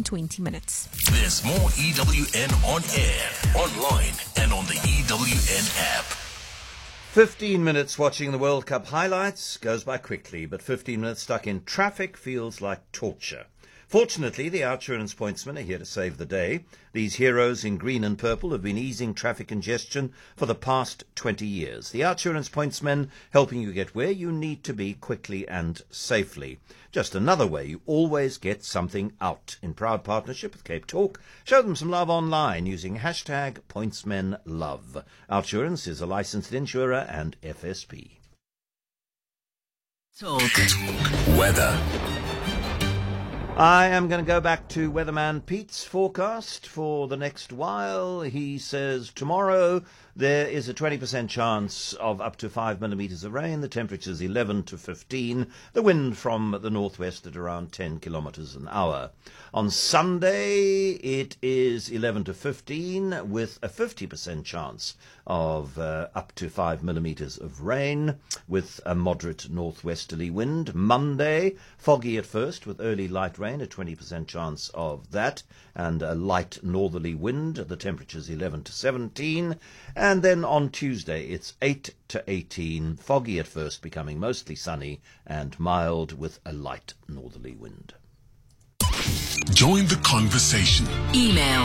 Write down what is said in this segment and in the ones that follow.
in 20 minutes. There's more EWN on air, online, and on the EWN app. 15 minutes watching the World Cup highlights goes by quickly, but 15 minutes stuck in traffic feels like torture. Fortunately, the Outsurance pointsmen are here to save the day. These heroes in green and purple have been easing traffic congestion for the past 20 years. The Outsurance pointsmen helping you get where you need to be quickly and safely. Just another way you always get something out. In proud partnership with Cape Talk, show them some love online using hashtag pointsmenlove. Outsurance is a licensed insurer and FSP. Talk. Weather. I am going to go back to Weatherman Pete's forecast for the next while. He says tomorrow there is a 20% chance of up to 5 millimetres of rain. The temperature is 11 to 15. The wind from the northwest at around 10 kilometres an hour. On Sunday it is 11 to 15 with a 50% chance of up to 5 millimetres of rain with a moderate northwesterly wind. Monday, foggy at first with early light rain, a 20% chance of that, and a light northerly wind. The temperature is 11 to 17. And then on Tuesday, it's 8 to 18, foggy at first, becoming mostly sunny and mild with a light northerly wind. Join the conversation. Email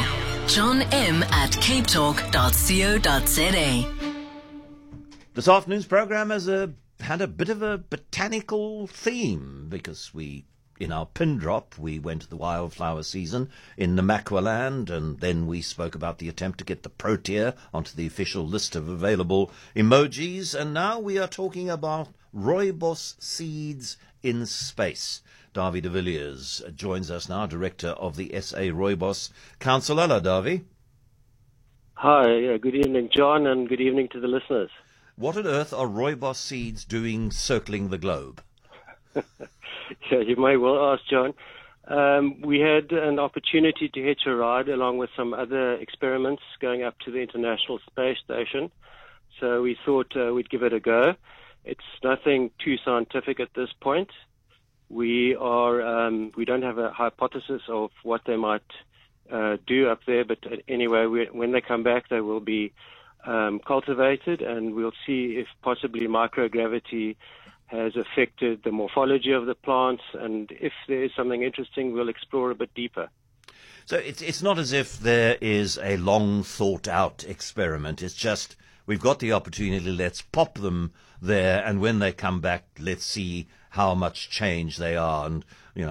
johnm@capetalk.co.za. This afternoon's programme has had a bit of a botanical theme because in our pin drop, we went to the wildflower season in Namaqualand, and then we spoke about the attempt to get the protea onto the official list of available emojis, and now we are talking about rooibos seeds in space. Davi de Villiers joins us now, Director of the SA Rooibos Council. Hello, Davi. Hi, good evening, John, and good evening to the listeners. What on earth are rooibos seeds doing circling the globe? Yeah, you may well ask, John. We had an opportunity to hitch a ride along with some other experiments going up to the International Space Station. So we thought we'd give it a go. It's nothing too scientific at this point. We don't have a hypothesis of what they might do up there, but anyway, when they come back, they will be cultivated, and we'll see if possibly microgravity has affected the morphology of the plants, and if there is something interesting, we'll explore a bit deeper. So it's not as if there is a long thought out experiment. It's just we've got the opportunity, let's pop them there, and when they come back, let's see how much change they are. And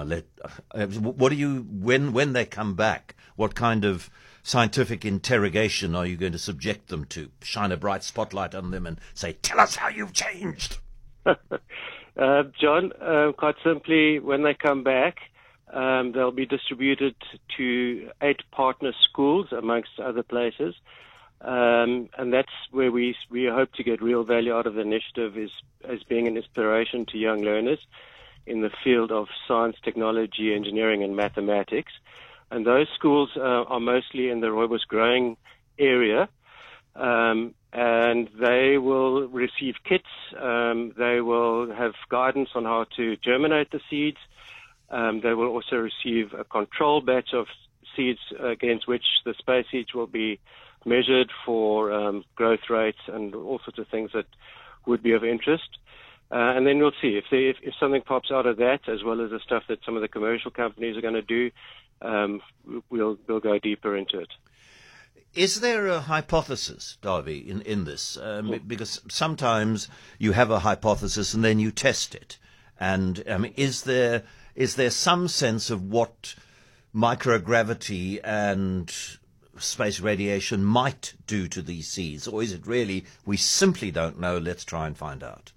when they come back, what kind of scientific interrogation are you going to subject them to? Shine a bright spotlight on them and say, tell us how you've changed. John, quite simply, when they come back, they'll be distributed to 8 partner schools, amongst other places. And that's where we hope to get real value out of the initiative, as being an inspiration to young learners in the field of science, technology, engineering, and mathematics. And those schools are mostly in the rooibos growing area. And they will receive kits. They will have guidance on how to germinate the seeds. They will also receive a control batch of seeds against which the space seeds will be measured for growth rates and all sorts of things that would be of interest. And then we'll see if something pops out of that, as well as the stuff that some of the commercial companies are going to do. We'll go deeper into it. Is there a hypothesis, Davi, in this? Because sometimes you have a hypothesis and then you test it. And is there some sense of what microgravity and space radiation might do to these seeds? Or is it really, we simply don't know, let's try and find out?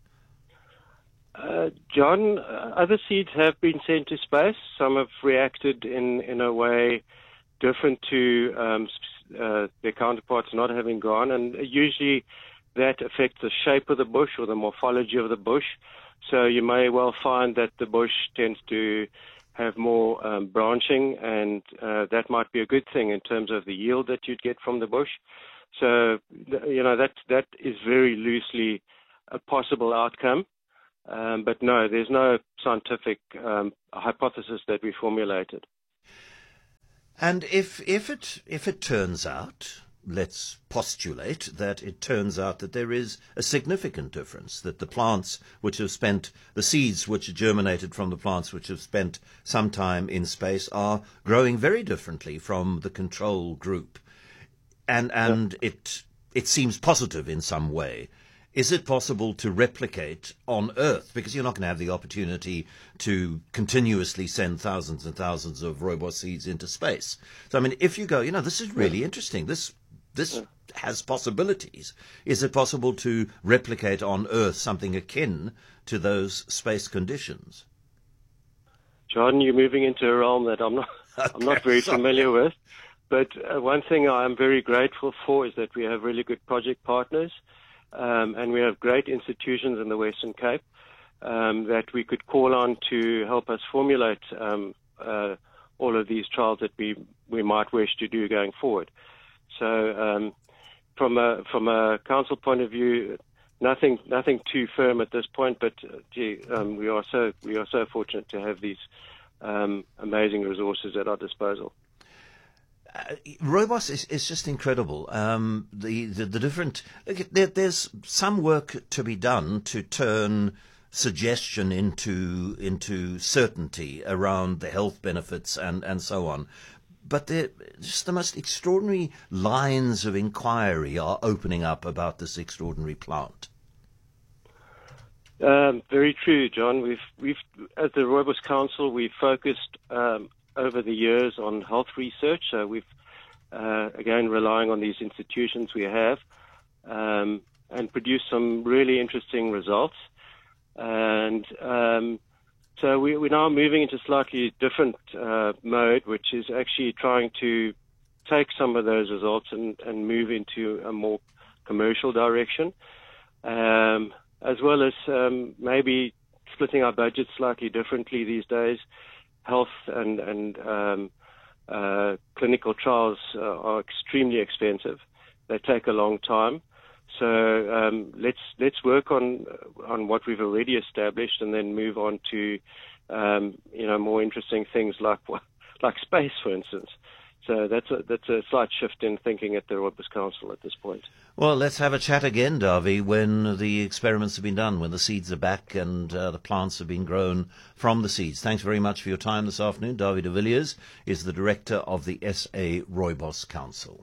John, other seeds have been sent to space. Some have reacted in a way different to their counterparts not having gone, and usually that affects the shape of the bush or the morphology of the bush. So you may well find that the bush tends to have more branching, and that might be a good thing in terms of the yield that you'd get from the bush. So, that is very loosely a possible outcome. But no, there's no scientific hypothesis that we formulated. And if it turns out, let's postulate that it turns out that there is a significant difference, that the plants which have spent, the seeds which are germinated from the plants which have spent some time in space are growing very differently from the control group, and it seems positive in some way. Is it possible to replicate on Earth? Because you're not going to have the opportunity to continuously send thousands and thousands of rooibos seeds into space. So, I mean, if you go, this is really interesting. This has possibilities. Is it possible to replicate on Earth something akin to those space conditions? John, you're moving into a realm that I'm not very familiar with. But one thing I'm very grateful for is that we have really good project partners. And we have great institutions in the Western Cape that we could call on to help us formulate all of these trials that we might wish to do going forward. So, from a council point of view, nothing too firm at this point. But we are so fortunate to have these amazing resources at our disposal. Rooibos is just incredible. The different, there's some work to be done to turn suggestion into certainty around the health benefits and so on. But just the most extraordinary lines of inquiry are opening up about this extraordinary plant. Very true, John. We've as the Rooibos Council, we've focused over the years on health research. So we've, again, relying on these institutions we have, and produced some really interesting results. And so we're now moving into slightly different mode, which is actually trying to take some of those results and move into a more commercial direction, as well as maybe splitting our budgets slightly differently these days. Health and clinical trials are extremely expensive. They take a long time. So let's work on what we've already established, and then move on to more interesting things like space, for instance. So that's a slight shift in thinking at the Rooibos Council at this point. Well, let's have a chat again, Dawie, when the experiments have been done, when the seeds are back and the plants have been grown from the seeds. Thanks very much for your time this afternoon. Dawie de Villiers is the director of the SA Rooibos Council.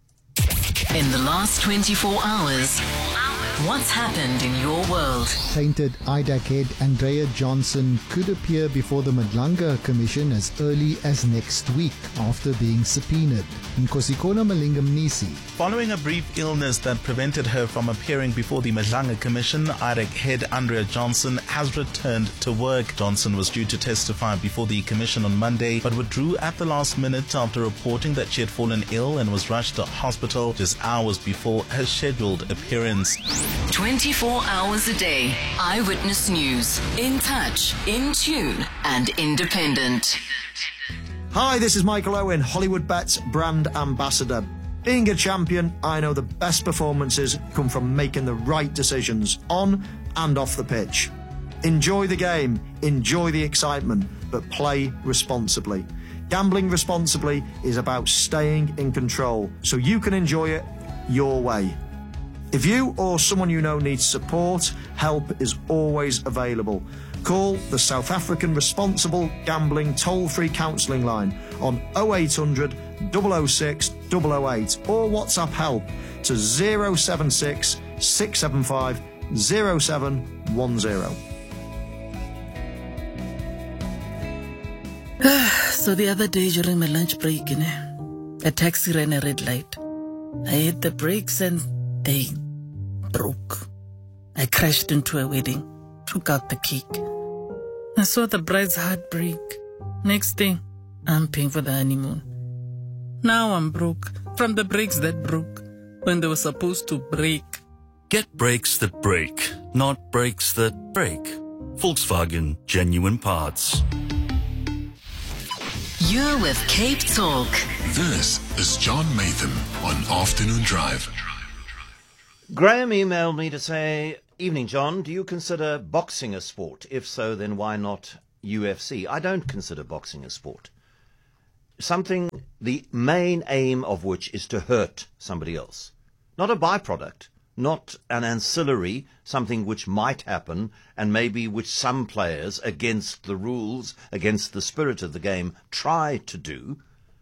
In the last 24 hours, what's happened in your world? Tainted IDAC head Andrea Johnson could appear before the Madlanga Commission as early as next week after being subpoenaed. Nkosikona Malinga-Mnisi. Following a brief illness that prevented her from appearing before the Madlanga Commission, IDAC head Andrea Johnson has returned to work. Johnson was due to testify before the commission on Monday, but withdrew at the last minute after reporting that she had fallen ill and was rushed to hospital just hours before her scheduled appearance. 24 hours a day. Eyewitness News. In touch, in tune, and independent. Hi, this is Michael Owen, Hollywood Bets brand ambassador. Being a champion, I know the best performances come from making the right decisions on and off the pitch. Enjoy the game, enjoy the excitement, but play responsibly. Gambling responsibly is about staying in control so you can enjoy it your way. If you or someone you know needs support, help is always available. Call the South African Responsible Gambling toll-free counselling line on 0800 006 008 or WhatsApp help to 076 675 0710. So the other day during my lunch break, a taxi ran a red light. I hit the brakes and they broke. I crashed into a wedding, took out the cake. I saw the bride's heart break. Next thing, I'm paying for the honeymoon. Now I'm broke from the brakes that broke when they were supposed to break. Get brakes that break, not brakes that break. Volkswagen Genuine Parts. You're with Cape Talk. This is John Matham on Afternoon Drive. Graham emailed me to say, "Evening, John. Do you consider boxing a sport? If so, then why not UFC?" I don't consider boxing a sport. Something the main aim of which is to hurt somebody else. Not a byproduct, not an ancillary, something which might happen and maybe which some players, against the rules, against the spirit of the game, try to do,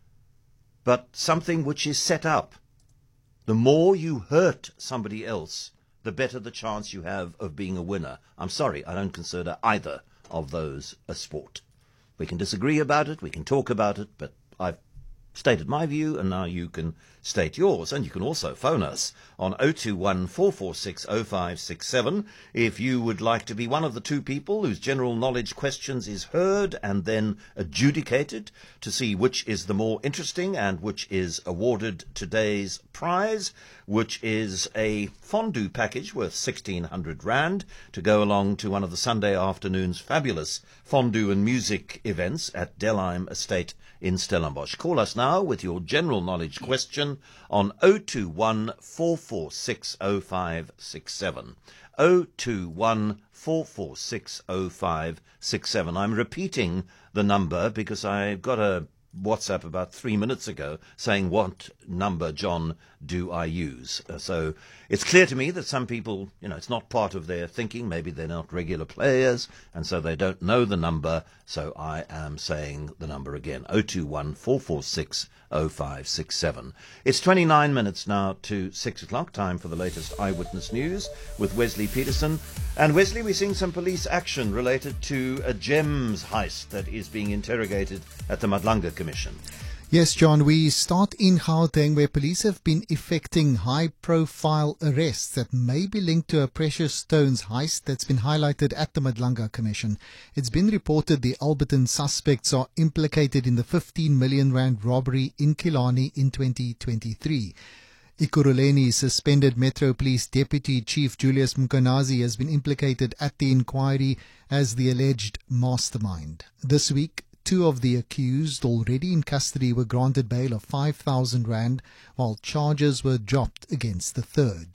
but something which is set up. The more you hurt somebody else, the better the chance you have of being a winner. I'm sorry, I don't consider either of those a sport. We can disagree about it, we can talk about it, but I've stated my view, and now you can state yours. And you can also phone us on 021 446 0567 if you would like to be one of the two people whose general knowledge questions is heard and then adjudicated to see which is the more interesting and which is awarded today's prize, which is a fondue package worth 1,600 rand to go along to one of the Sunday afternoon's fabulous fondue and music events at Delheim Estate in Stellenbosch. Call us now with your general knowledge question on 021 446 0567. 021 446 0567. I'm repeating the number because I got a WhatsApp about 3 minutes ago saying, what number, John, do I use? So it's clear to me that some people, it's not part of their thinking. Maybe they're not regular players, and so they don't know the number. So I am saying the number again, 021 446 0567. It's 29 minutes now to 6 o'clock, time for the latest Eyewitness News with Wesley Peterson. And Wesley, we're seeing some police action related to a gems heist that is being interrogated at the Madlanga Commission. Yes, John, we start in Gauteng, where police have been effecting high-profile arrests that may be linked to a precious stones heist that's been highlighted at the Madlanga Commission. It's been reported the Alberton suspects are implicated in the 15 million rand robbery in Killarney in 2023. Ekurhuleni suspended Metro Police Deputy Chief Julius Mkonazi has been implicated at the inquiry as the alleged mastermind. This week, two of the accused already in custody were granted bail of 5,000 rand, while charges were dropped against the third.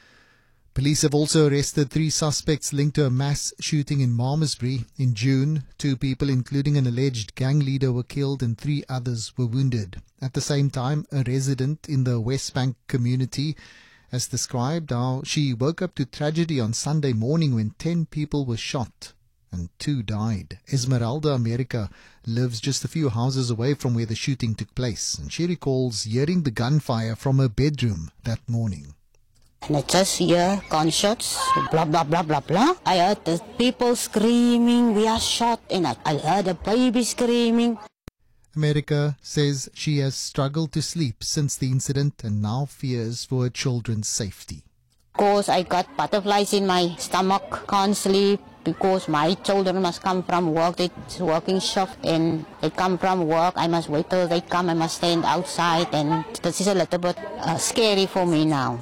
Police have also arrested 3 suspects linked to a mass shooting in Malmesbury. In June, 2 people, including an alleged gang leader, were killed and 3 others were wounded. At the same time, a resident in the West Bank community has described how she woke up to tragedy on Sunday morning when 10 people were shot and 2 died. Esmeralda America lives just a few houses away from where the shooting took place, and she recalls hearing the gunfire from her bedroom that morning. And I just hear gunshots, blah, blah, blah, blah, blah. I heard the people screaming, we are shot, and I heard a baby screaming. America says she has struggled to sleep since the incident and now fears for her children's safety. Because I got butterflies in my stomach, can't sleep, because my children must come from work, it's working shift, and they come from work, I must wait till they come, I must stand outside, and this is a little bit scary for me now.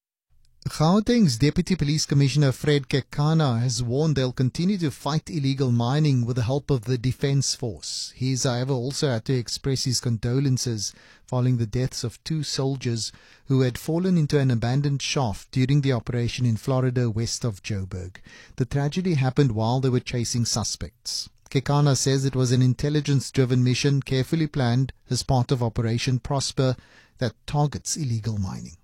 Gauteng's Deputy Police Commissioner Fred Kekana has warned they'll continue to fight illegal mining with the help of the Defence Force. He's, however, also had to express his condolences following the deaths of 2 soldiers who had fallen into an abandoned shaft during the operation in Florida west of Joburg. The tragedy happened while they were chasing suspects. Kekana says it was an intelligence-driven mission carefully planned as part of Operation Prosper that targets illegal mining.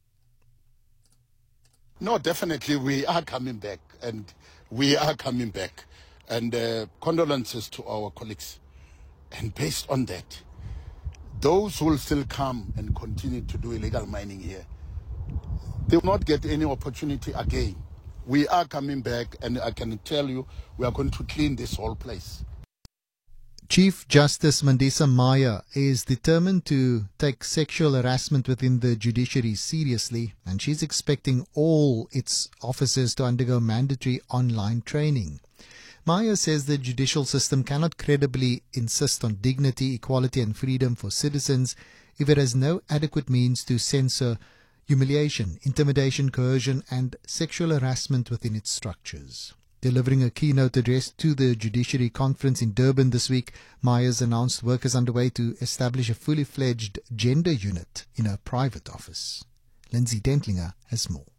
No, definitely we are coming back, and we are coming back. And condolences to our colleagues. And based on that, those who will still come and continue to do illegal mining here, they will not get any opportunity again. We are coming back, and I can tell you, we are going to clean this whole place. Chief Justice Mandisa Maya is determined to take sexual harassment within the judiciary seriously, and she's expecting all its officers to undergo mandatory online training. Maya says the judicial system cannot credibly insist on dignity, equality and freedom for citizens if it has no adequate means to censor humiliation, intimidation, coercion and sexual harassment within its structures. Delivering a keynote address to the Judiciary Conference in Durban this week, Myers announced work is underway to establish a fully fledged gender unit in her private office. Lindsay Dentlinger has more.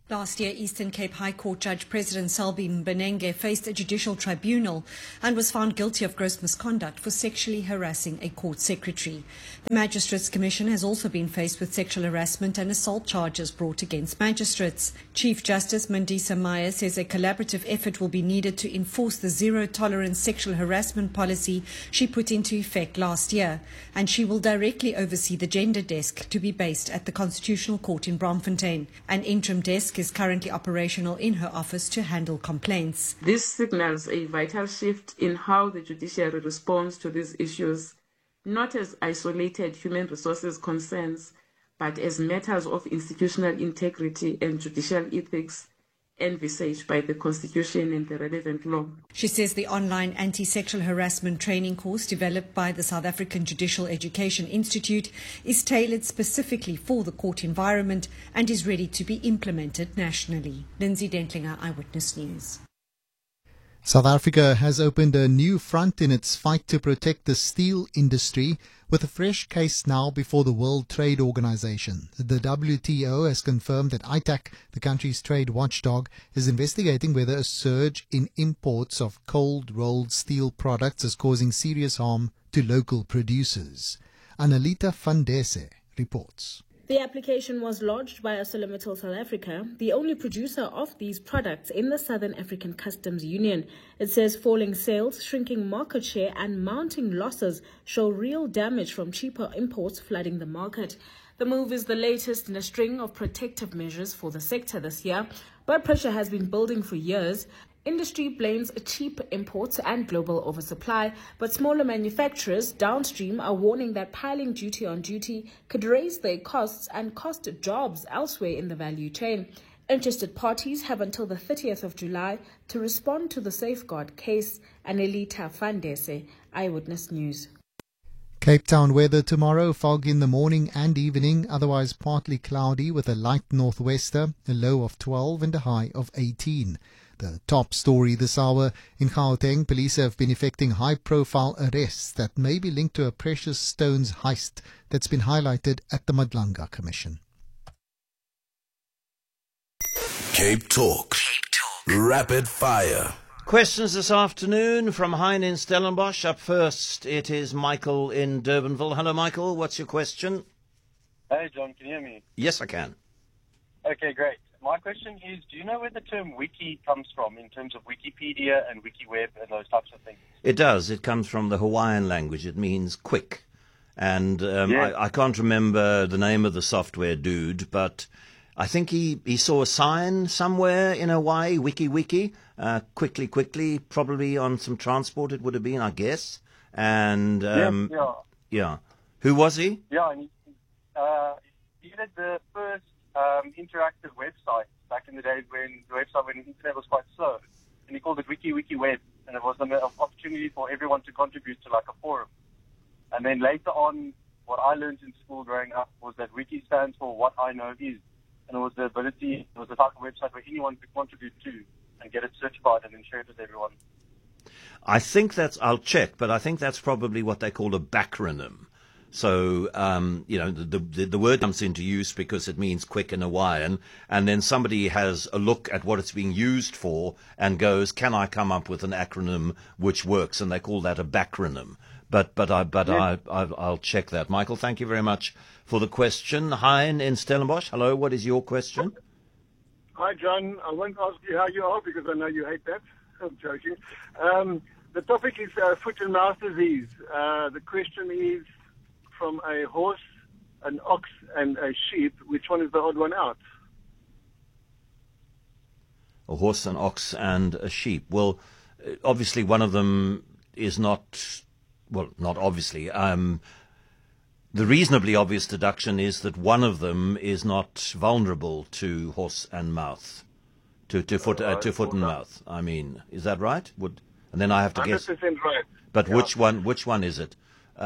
Last year, Eastern Cape High Court Judge President Selby Mbenenge faced a judicial tribunal and was found guilty of gross misconduct for sexually harassing a court secretary. The Magistrates Commission has also been faced with sexual harassment and assault charges brought against magistrates. Chief Justice Mandisa Meyer says a collaborative effort will be needed to enforce the zero-tolerance sexual harassment policy she put into effect last year, and she will directly oversee the gender desk to be based at the Constitutional Court in Braamfontein. An interim desk is currently operational in her office to handle complaints. This signals a vital shift in how the judiciary responds to these issues, not as isolated human resources concerns, but as matters of institutional integrity and judicial ethics envisaged by the Constitution and the relevant law. She says the online anti-sexual harassment training course developed by the South African Judicial Education Institute is tailored specifically for the court environment and is ready to be implemented nationally. Lindsay Dentlinger, Eyewitness News. South Africa has opened a new front in its fight to protect the steel industry with a fresh case now before the World Trade Organization. The WTO has confirmed that ITAC, the country's trade watchdog, is investigating whether a surge in imports of cold-rolled steel products is causing serious harm to local producers. Annalita Fandese reports. The application was lodged by ArcelorMittal South Africa, the only producer of these products in the Southern African Customs Union. It says falling sales, shrinking market share and mounting losses show real damage from cheaper imports flooding the market. The move is the latest in a string of protective measures for the sector this year, but pressure has been building for years. Industry blames cheap imports and global oversupply, but smaller manufacturers downstream are warning that piling duty on duty could raise their costs and cost jobs elsewhere in the value chain. Interested parties have until the 30th of July to respond to the safeguard case. Annalita Fandese, Eyewitness News. Cape Town weather tomorrow, fog in the morning and evening, otherwise partly cloudy with a light northwester, a low of 12 and a high of 18. The top story this hour: in Gauteng, police have been effecting high-profile arrests that may be linked to a precious stones heist that's been highlighted at the Madlanga Commission. Cape Talk. Rapid Fire. Questions this afternoon from Hein in Stellenbosch. Up first, it is Michael in Durbanville. Hello, Michael. What's your question? Hey, John. Can you hear me? Yes, I can. Okay, great. My question is, do you know where the term wiki comes from in terms of Wikipedia and WikiWeb and those types of things? It does. It comes from the Hawaiian language. It means quick. And I can't remember the name of the software dude, but I think he saw a sign somewhere in Hawaii, wiki, quickly, probably on some transport it would have been, I guess. And, yeah. Who was he? Yeah, and he did the first interactive website back in the days when the internet was quite slow, and he called it WikiWeb, and it was an opportunity for everyone to contribute to like a forum. And then later on, what I learned in school growing up was that wiki stands for what I know is, and it was the type of website where anyone could contribute to and get it certified and then share it with everyone. I think I'll check, but I think that's probably what they call a backronym. So, the word comes into use because it means quick in Hawaiian, and then somebody has a look at what it's being used for and goes, can I come up with an acronym which works? And they call that a backronym. I'll check that. Michael, thank you very much for the question. Hein in Stellenbosch, hello, what is your question? Hi, John. I won't ask you how you are because I know you hate that. I'm joking. The topic is foot and mouth disease. The question is, from a horse, an ox, and a sheep, which one is the odd one out? A horse, an ox, and a sheep. Well, obviously one of them is not obviously. The reasonably obvious deduction is that one of them is not vulnerable to horse and mouth, to foot and mouth. I mean, is that right? And then I have to guess. 100% right. But yeah. Which one is it?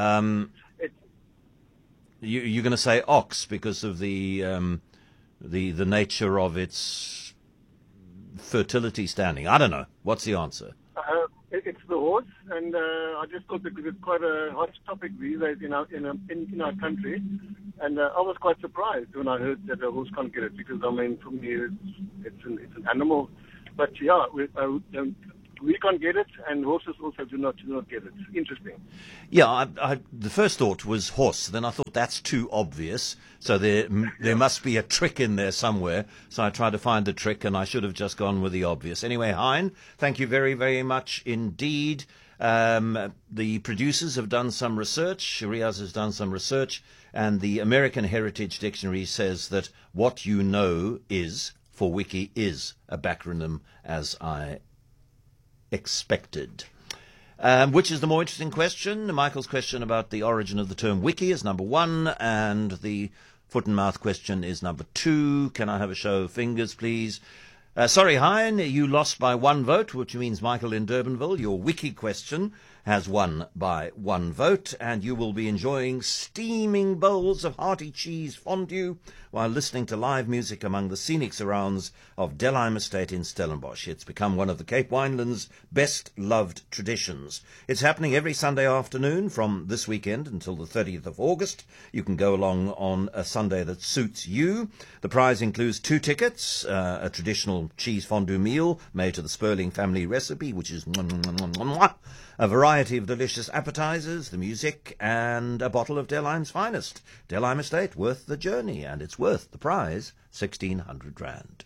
You're going to say ox because of the nature of its fertility standing. I don't know. What's the answer? It's the horse, and I just thought because it's quite a hot topic these days in our country, And I was quite surprised when I heard that a horse can't get it, because, I mean, for me, it's an animal. But, yeah, we can't get it, and horses also do not get it. Interesting. Yeah, the first thought was horse. Then I thought that's too obvious. So there must be a trick in there somewhere. So I tried to find the trick, and I should have just gone with the obvious. Anyway, Hein, thank you very, very much indeed. The producers have done some research. Riaz has done some research, and the American Heritage Dictionary says that what you know is, for wiki, is a backronym, as I expected. Which is the more interesting question? Michael's question about the origin of the term wiki is number 1, and the foot and mouth question is number 2. Can I have a show of fingers, please? Sorry, Hein, you lost by 1 vote, which means Michael in Durbanville, your wiki question has won by 1 vote, and you will be enjoying steaming bowls of hearty cheese fondue while listening to live music among the scenic surrounds of Delheim Estate in Stellenbosch. It's become one of the Cape Winelands' best-loved traditions. It's happening every Sunday afternoon from this weekend until the 30th of August. You can go along on a Sunday that suits you. The prize includes 2 tickets, a traditional cheese fondue meal made to the Sperling family recipe, which is a variety of delicious appetizers, the music, and a bottle of Delheim's finest. Delheim Estate, worth the journey, and it's worth the prize, 1,600 rand.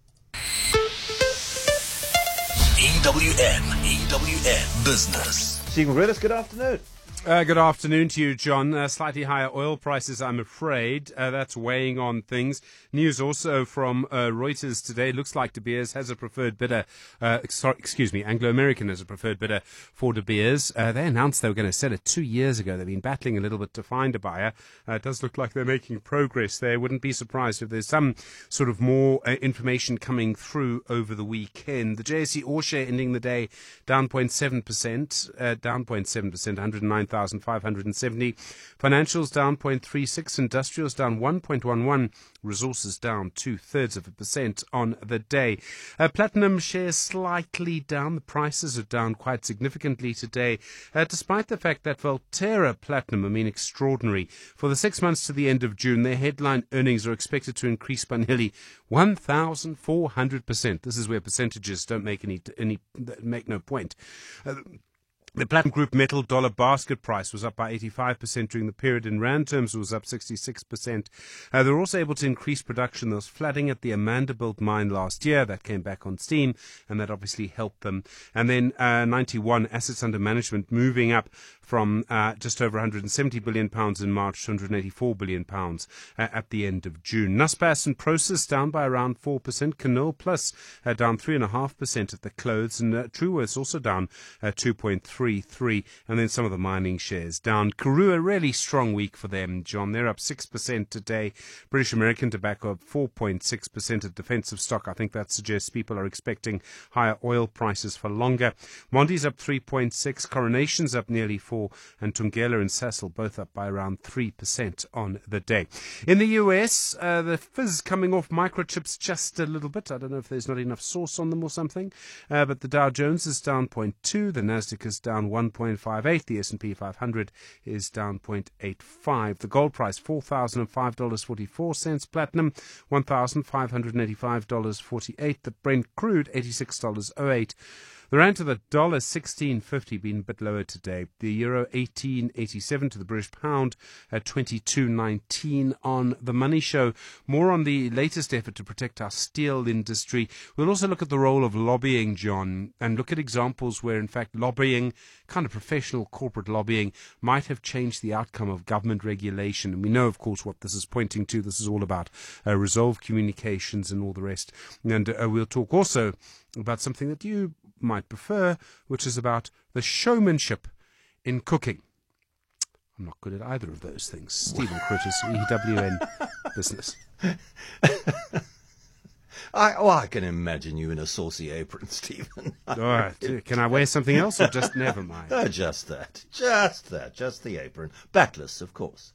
EWN Business. Stephen Grillis, good afternoon. Good afternoon to you, John. Slightly higher oil prices, I'm afraid. That's weighing on things. News also from Reuters today. Looks like De Beers has a preferred bidder. Anglo American has a preferred bidder for De Beers. They announced they were going to sell it 2 years ago. They've been battling a little bit to find a buyer. It does look like they're making progress there. Wouldn't be surprised if there's some sort of more information coming through over the weekend. The JSE All Share ending the day down 0.7%, 109,570. Financials down 0.36. Industrials down 1.11. Resources down 0.2% on the day. Platinum shares slightly down. The prices are down quite significantly today, despite the fact that Valterra Platinum, extraordinary. For the 6 months to the end of June, their headline earnings are expected to increase by nearly 1,400%. This is where percentages don't make make no point. The Platinum Group metal dollar basket price was up by 85% during the period. In rand terms, it was up 66%. They were also able to increase production. There was flooding at the Amandelbult mine last year. That came back on steam, and that obviously helped them. And then 91 assets under management moving up from just over £170 billion in March to £184 billion at the end of June. Naspers and Prosus down by around 4%. Canal Plus down 3.5% at the close. And Truworths also down 2.33%. And then some of the mining shares down. Karoo, a really strong week for them, John. They're up 6% today. British American Tobacco up 4.6%. A defensive stock. I think that suggests people are expecting higher oil prices for longer. Mondi's up 3.6%. Coronation's up nearly 4%. And Tungela and Sasol both up by around 3% on the day. In the US, the fizz coming off microchips just a little bit. I don't know if there's not enough sauce on them or something. But the Dow Jones is down 0.2%. The Nasdaq is down 1.58%. The S&P 500 is down 0.85%. The gold price, $4,005.44. Platinum, $1,585.48. The Brent crude, $86.08. The rand to the dollar, 16.50, been a bit lower today. The euro, 18.87 to the British pound, at 22.19 on the Money Show. More on the latest effort to protect our steel industry. We'll also look at the role of lobbying, John, and look at examples where, in fact, lobbying, kind of professional corporate lobbying, might have changed the outcome of government regulation. And we know, of course, what this is pointing to. This is all about resolved communications and all the rest. And we'll talk also about something that you might prefer, which is about the showmanship in cooking. I'm not good at either of those things. Stephen Critters, EWN Business. I can imagine you in a saucy apron, Stephen. All right. Can I wear something else, or just never mind? Just that. Just the apron. Backless, of course.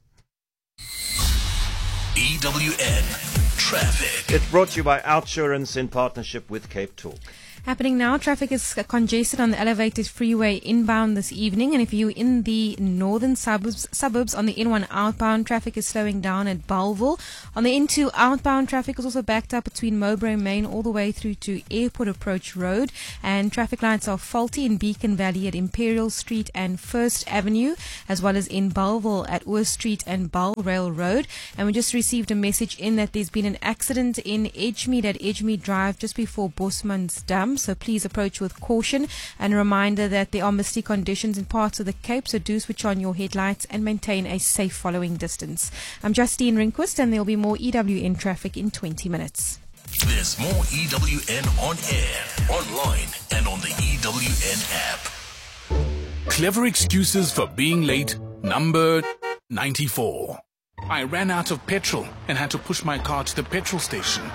EWN Traffic. It's brought to you by Outsurance in partnership with Cape Talk. Happening now, traffic is congested on the elevated freeway inbound this evening, and if you're in the northern suburbs on the N1 outbound, traffic is slowing down at Bellville. On the N2 outbound, traffic is also backed up between Mowbray Main all the way through to Airport Approach Road, and traffic lights are faulty in Beacon Valley at Imperial Street and First Avenue, as well as in Bellville at Oor Street and Balrail Road. And we just received a message in that there's been an accident in Edgemead at Edgemead Drive just before Bosman's Dam, so please approach with caution. And a reminder that there are misty conditions in parts of the Cape, so do switch on your headlights and maintain a safe following distance. I'm Justine Rinquist, and there'll be more EWN traffic in 20 minutes. There's more EWN on air, online, and on the EWN app. Clever excuses for being late, number 94. I ran out of petrol and had to push my car to the petrol station.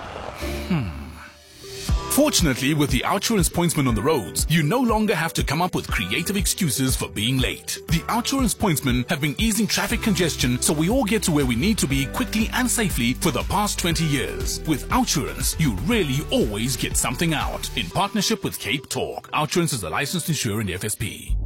Fortunately, with the OUTsurance Pointsman on the roads, you no longer have to come up with creative excuses for being late. The OUTsurance Pointsmen have been easing traffic congestion so we all get to where we need to be quickly and safely for the past 20 years. With OUTsurance, you really always get something out. In partnership with Cape Talk, OUTsurance is a licensed insurer in FSP.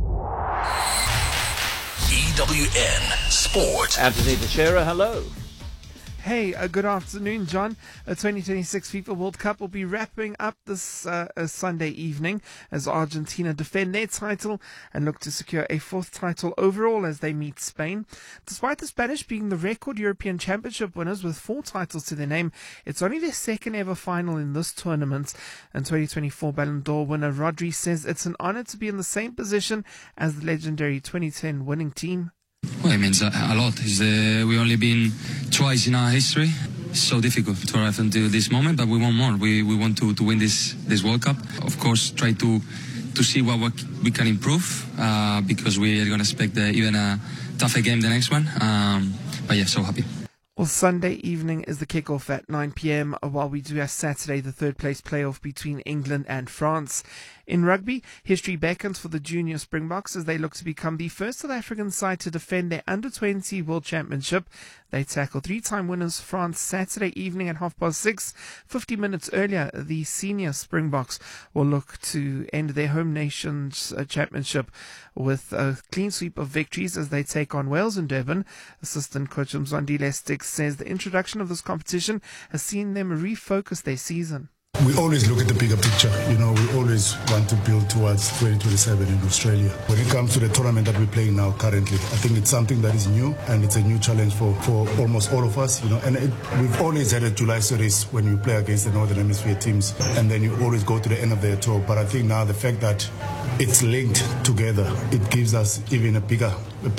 EWN Sport. Anthony Teixeira, hello. Hey, good afternoon, John. The 2026 FIFA World Cup will be wrapping up this Sunday evening as Argentina defend their title and look to secure a fourth title overall as they meet Spain. Despite the Spanish being the record European Championship winners with 4 titles to their name, it's only their second ever final in this tournament. And 2024 Ballon d'Or winner Rodri says it's an honor to be in the same position as the legendary 2010 winning team. Well, it means a lot. We've only been twice in our history. It's so difficult to arrive until this moment, but we want more. We want to win this World Cup. Of course, try to see what we can improve because we are going to expect even a tougher game the next one. But yeah, so happy. Well, Sunday evening is the kickoff at 9 p.m, while we do have Saturday, the third place playoff between England and France. In rugby, history beckons for the junior Springboks as they look to become the first South African side to defend their Under-20 World Championship. They tackle 3-time winners France Saturday evening at 6:30. 50 minutes earlier, the senior Springboks will look to end their home nation's championship with a clean sweep of victories as they take on Wales in Durban. Assistant coach Mzwandile Sticks says the introduction of this competition has seen them refocus their season. We always look at the bigger picture. We always want to build towards 2027 in Australia. When it comes to the tournament that we're playing now currently, I think it's something that is new and it's a new challenge for almost all of us. And we've always had a July series when you play against the Northern Hemisphere teams, and then you always go to the end of their tour. But I think now the fact that it's linked together, it gives us even a bigger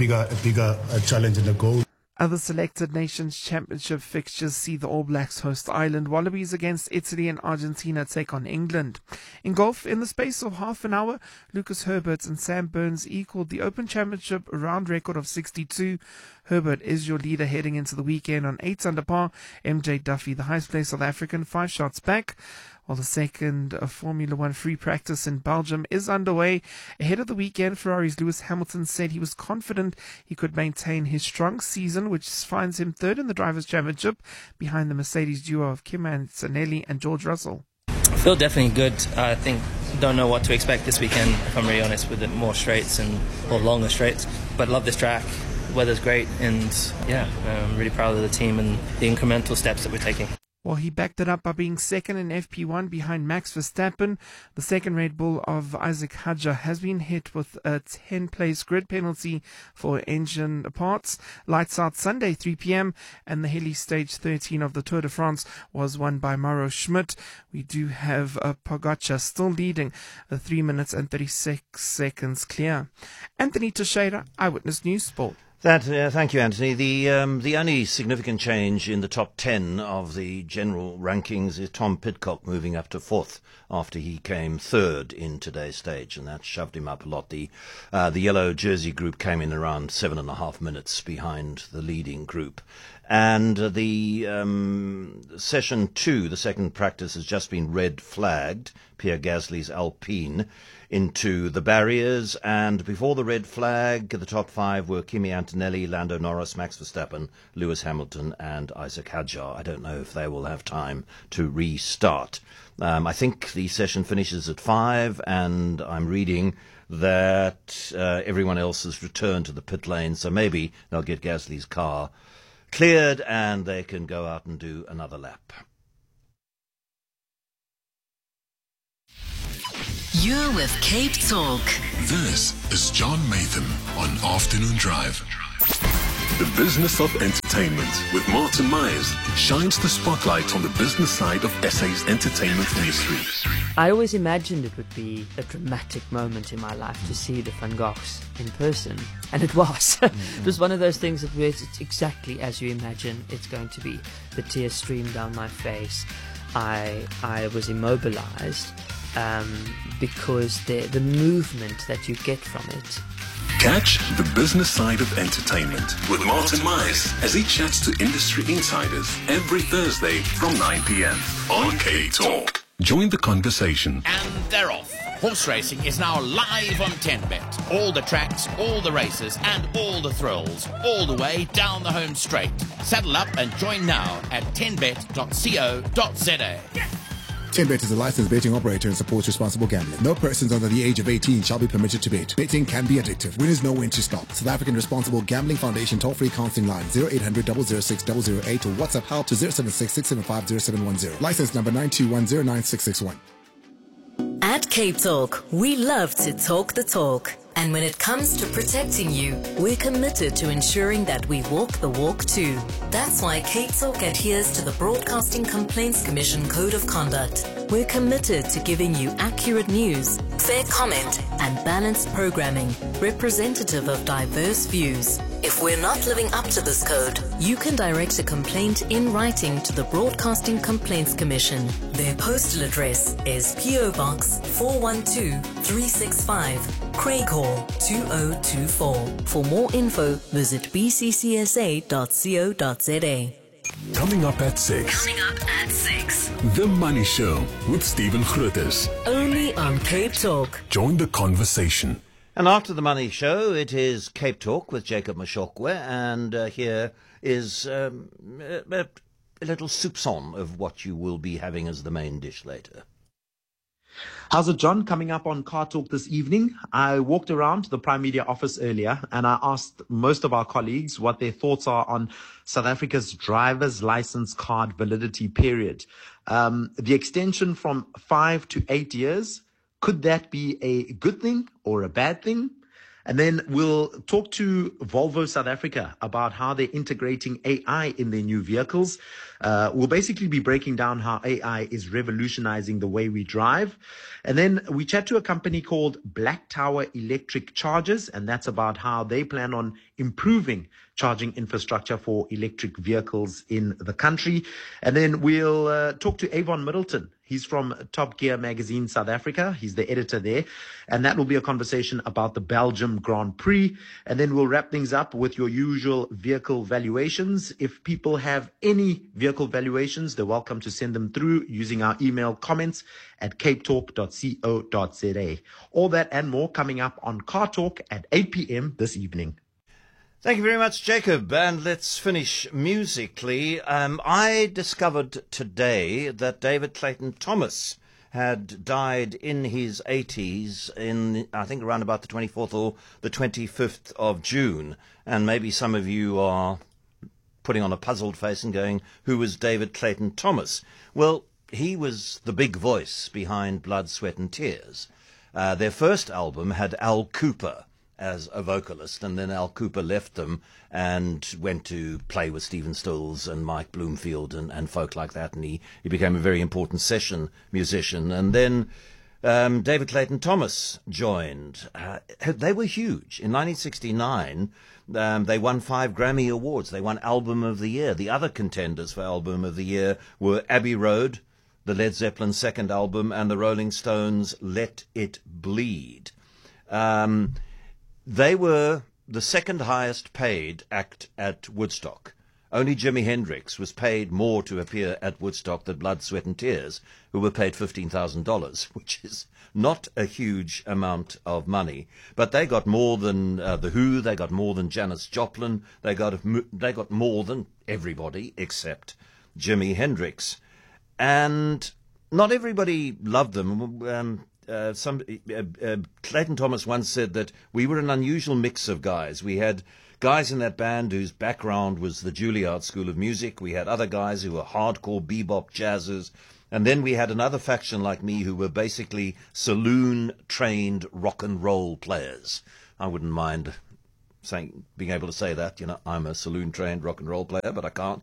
challenge and a goal. Other selected nations championship fixtures see the All Blacks host Ireland, Wallabies against Italy, and Argentina take on England. In golf, in the space of half an hour, Lucas Herbert and Sam Burns equaled the Open Championship round record of 62. Herbert is your leader heading into the weekend on 8 under par. MJ Duffy, the highest placed South African, 5 shots back. While the second Formula One free practice in Belgium is underway. Ahead of the weekend, Ferrari's Lewis Hamilton said he was confident he could maintain his strong season, which finds him third in the Drivers' Championship behind the Mercedes duo of Kim Antonelli and George Russell. I feel definitely good. I think don't know what to expect this weekend, if I'm really honest, with it more straights or longer straights. But love this track. The weather's great, and yeah, I'm really proud of the team and the incremental steps that we're taking. Well, he backed it up by being second in FP1 behind Max Verstappen. The second Red Bull of Isaac Hadjar has been hit with a 10-place grid penalty for engine parts. Lights out Sunday, 3 p.m, and the Hilly Stage 13 of the Tour de France was won by Mauro Schmidt. We do have Pogacar still leading, 3 minutes and 36 seconds clear. Anthony Teixeira, Eyewitness News Sport. Thank you, Anthony. The only significant change in the top 10 of the general rankings is Tom Pidcock moving up to 4th after he came 3rd in today's stage, and that shoved him up a lot. The yellow jersey group came in around 7.5 minutes behind the leading group. And the session 2, the second practice, has just been red flagged, Pierre Gasly's Alpine, into the barriers. And before the red flag, the top 5 were Kimi Antonelli, Lando Norris, Max Verstappen, Lewis Hamilton and Isaac Hadjar. I don't know if they will have time to restart. I think the session finishes at 5, and I'm reading that everyone else has returned to the pit lane, so maybe they'll get Gasly's car cleared and they can go out and do another lap. You're with Cape Talk. This is John Matham on Afternoon Drive. The business of entertainment with Martin Myers shines the spotlight on the business side of SA's entertainment industry. I always imagined it would be a dramatic moment in my life to see the Van Goghs in person, and it was. It was one of those things that it's exactly as you imagine it's going to be. The tears streamed down my face. I was immobilized because the movement that you get from it. Catch the business side of entertainment with Martin Myers as he chats to industry insiders every Thursday from 9 p.m. on K-Talk. Join the conversation. And they're off. Horse racing is now live on 10Bet. All the tracks, all the races, and all the thrills, all the way down the home straight. Saddle up and join now at 10bet.co.za. 10Bet is a licensed betting operator and supports responsible gambling. No persons under the age of 18 shall be permitted to bet. Betting can be addictive. Winners know when to stop. South African Responsible Gambling Foundation toll-free counseling line 0800 006 008 or WhatsApp help to 076 675 0710. License number 921096661. At Cape Talk, we love to talk the talk. And when it comes to protecting you, we're committed to ensuring that we walk the walk too. That's why Cape Talk adheres to the Broadcasting Complaints Commission Code of Conduct. We're committed to giving you accurate news, fair comment, and balanced programming, representative of diverse views. If we're not living up to this code, you can direct a complaint in writing to the Broadcasting Complaints Commission. Their postal address is PO Box 412365, Craighall 2024. For more info, visit bccsa.co.za. Coming up at 6. The Money Show with Stephen Grootes. Only on Cape Talk. Join the conversation. And after the Money Show, it is Cape Talk with Jacob Mashokwe, and here is a little soupçon of what you will be having as the main dish later. How's it, John? Coming up on Car Talk this evening, I walked around the Prime Media office earlier and I asked most of our colleagues what their thoughts are on South Africa's driver's license card validity period. The extension from 5 to 8 years, could that be a good thing or a bad thing? And then we'll talk to Volvo South Africa about how they're integrating AI in their new vehicles. We'll basically be breaking down how AI is revolutionizing the way we drive. And then we chat to a company called Black Tower Electric Chargers, and that's about how they plan on improving charging infrastructure for electric vehicles in the country. And then we'll talk to Avon Middleton. He's from Top Gear Magazine South Africa. He's the editor there. And that will be a conversation about the Belgium Grand Prix. And then we'll wrap things up with your usual vehicle valuations. If people have any vehicle valuations, they're welcome to send them through using our email comments at capetalk.co.za. All that and more coming up on Car Talk at 8 p.m. this evening. Thank you very much, Jacob. And let's finish musically. I discovered today that David Clayton Thomas had died in his 80s in, I think, around about the 24th or the 25th of June. And maybe some of you are putting on a puzzled face and going, who was David Clayton Thomas? Well, he was the big voice behind Blood, Sweat and Tears. Their first album had Al Cooper as a vocalist, and then Al Cooper left them and went to play with Stephen Stills and Mike Bloomfield and folk like that, and he became a very important session musician. And then David Clayton Thomas joined. They were huge. In 1969, they won 5 Grammy Awards. They won Album of the Year. The other contenders for Album of the Year were Abbey Road, the Led Zeppelin second album, and the Rolling Stones' Let It Bleed. They were the second highest paid act at Woodstock. Only Jimi Hendrix was paid more to appear at Woodstock than Blood, Sweat and Tears, who were paid $15,000, which is not a huge amount of money. But they got more than The Who, they got more than Janis Joplin, they got more than everybody except Jimi Hendrix. And not everybody loved them. Clayton Thomas once said that we were an unusual mix of guys. We had guys in that band whose background was the Juilliard School of Music. We had other guys who were hardcore bebop jazzers. And then we had another faction like me who were basically saloon-trained rock and roll players. I wouldn't mind being able to say that, I'm a saloon-trained rock and roll player, but I can't.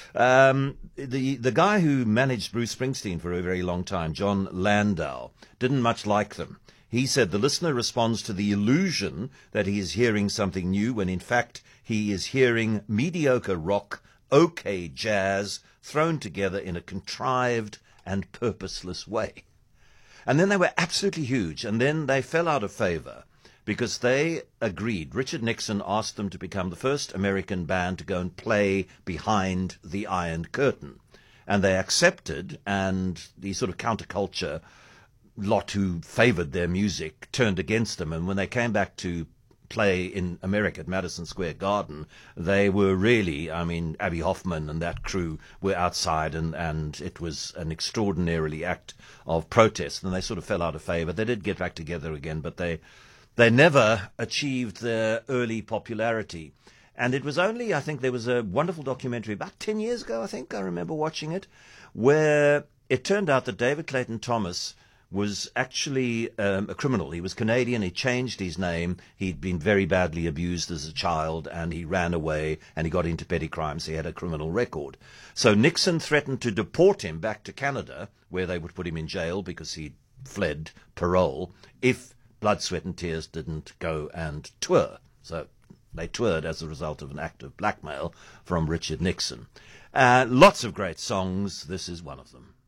The guy who managed Bruce Springsteen for a very long time, John Landau, didn't much like them. He said the listener responds to the illusion that he is hearing something new when in fact he is hearing mediocre rock, okay jazz, thrown together in a contrived and purposeless way. And then they were absolutely huge, and then they fell out of favor because they agreed. Richard Nixon asked them to become the first American band to go and play behind the Iron Curtain. And they accepted, and the sort of counterculture lot who favored their music turned against them. And when they came back to play in America at Madison Square Garden, they were really, Abby Hoffman and that crew were outside, and it was an extraordinarily act of protest. And they sort of fell out of favor. They did get back together again, but they never achieved their early popularity. And it was only, I think there was a wonderful documentary about 10 years ago, I remember watching it, where it turned out that David Clayton Thomas was actually a criminal. He was Canadian. He changed his name. He'd been very badly abused as a child, and he ran away, and he got into petty crimes. He had a criminal record. So Nixon threatened to deport him back to Canada, where they would put him in jail because he'd fled parole, if Blood, Sweat and Tears didn't go and tour. So they toured as a result of an act of blackmail from Richard Nixon. Lots of great songs. This is one of them.